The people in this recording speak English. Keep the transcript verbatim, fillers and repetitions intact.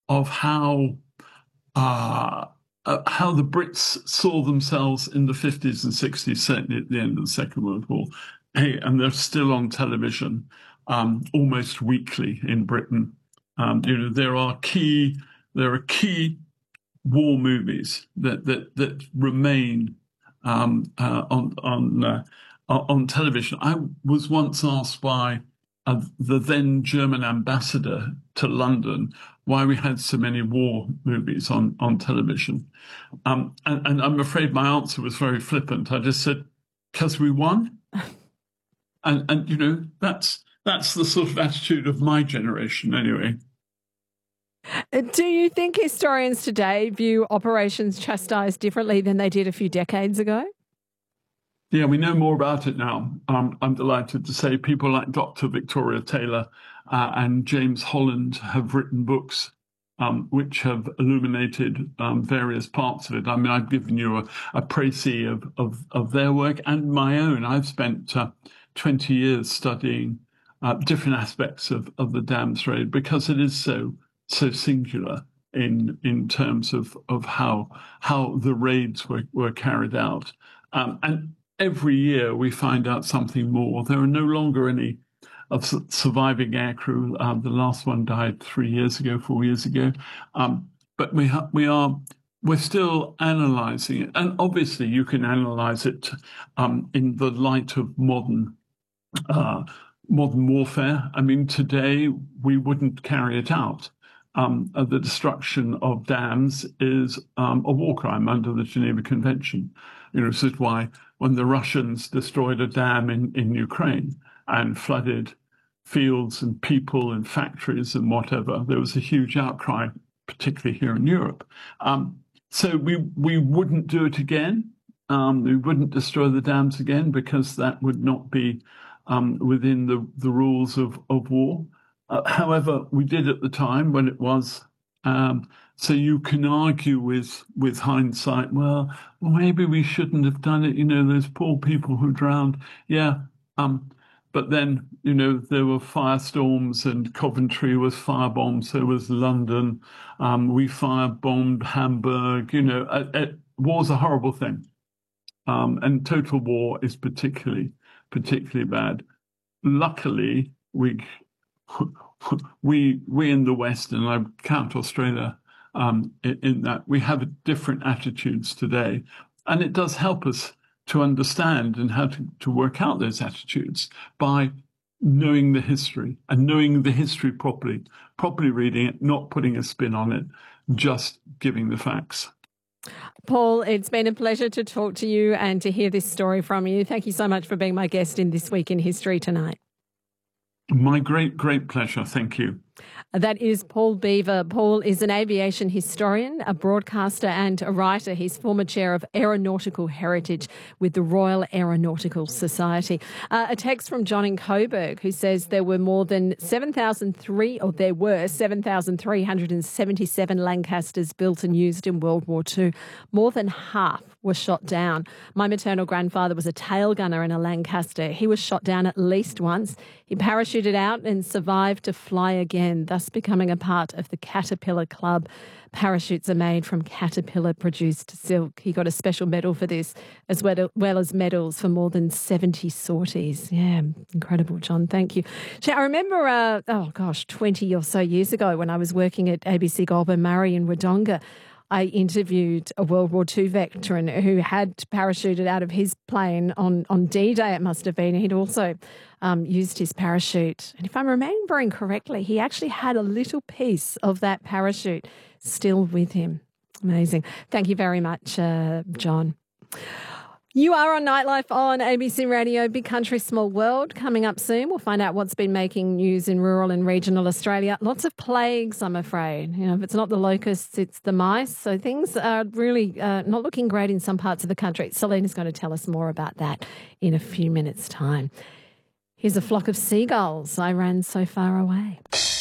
of how uh, uh, how the Brits saw themselves in the fifties and sixties, certainly at the end of the Second World War. Hey, and they're still on television um, almost weekly in Britain. Um, you know, there are key there are key war movies that that that remain um, uh, on on uh, on television. I was once asked by uh, the then German ambassador to London why we had so many war movies on on television, um, and, and I'm afraid my answer was very flippant. I just said, "Because we won," and and you know that's that's the sort of attitude of my generation, anyway. Do you think historians today view Operations Chastise differently than they did a few decades ago? Yeah, we know more about it now. Um, I'm delighted to say people like Doctor Victoria Taylor uh, and James Holland have written books um, which have illuminated um, various parts of it. I mean, I've given you a, a précis of, of, of their work and my own. I've spent uh, twenty years studying uh, different aspects of, of the dams raid because it is so so singular in in terms of of how how the raids were, were carried out. Um, and every year we find out something more. There are no longer any of surviving aircrew. Um, the last one died three years ago, four years ago. Um, but we ha- we are we're still analysing it, and obviously you can analyse it um, in the light of modern uh, modern warfare. I mean, today we wouldn't carry it out. Um, uh, the destruction of dams is um, a war crime under the Geneva Convention. You know, this is why when the Russians destroyed a dam in, in Ukraine and flooded fields and people and factories and whatever, there was a huge outcry, particularly here in Europe. Um, so we we wouldn't do it again. Um, we wouldn't destroy the dams again because that would not be um, within the, the rules of, of war. Uh, however, we did at the time when it was. Um, so you can argue with with hindsight, well, well, maybe we shouldn't have done it. You know, those poor people who drowned. Yeah. Um, but then, you know, there were firestorms and Coventry was firebombed. So was London. Um, we firebombed Hamburg. You know, uh, uh, war's a horrible thing. Um, and total war is particularly, particularly bad. Luckily, we we we in the West, and I count Australia um, in, in that, we have different attitudes today. And it does help us to understand and how to, to work out those attitudes by knowing the history and knowing the history properly, properly reading it, not putting a spin on it, just giving the facts. Paul, it's been a pleasure to talk to you and to hear this story from you. Thank you so much for being my guest in This Week in History tonight. My great, great pleasure. Thank you. That is Paul Beaver. Paul is an aviation historian, a broadcaster and a writer. He's former chair of aeronautical heritage with the Royal Aeronautical Society. Uh, a text from John in Coburg who says there were more than seven thousand three, or there were seven thousand three hundred seventy-seven Lancasters built and used in World War Two. More than half were shot down. My maternal grandfather was a tail gunner in a Lancaster. He was shot down at least once. He parachuted out and survived to fly again, thus becoming a part of the Caterpillar Club. Parachutes are made from caterpillar-produced silk. He got a special medal for this, as well, well as medals for more than seventy sorties. Yeah, incredible, John. Thank you. I remember, uh, oh gosh, twenty or so years ago when I was working at A B C Goulburn Murray in Wodonga, I interviewed a World War Two veteran who had parachuted out of his plane on, on D-Day, it must have been. He'd also um, used his parachute. And if I'm remembering correctly, he actually had a little piece of that parachute still with him. Amazing. Thank you very much, uh, John. You are on Nightlife on A B C Radio, Big Country, Small World. Coming up soon, we'll find out what's been making news in rural and regional Australia. Lots of plagues, I'm afraid. You know, if it's not the locusts, it's the mice. So things are really uh, not looking great in some parts of the country. Selena's going to tell us more about that in a few minutes' time. Here's a flock of seagulls. I ran so far away.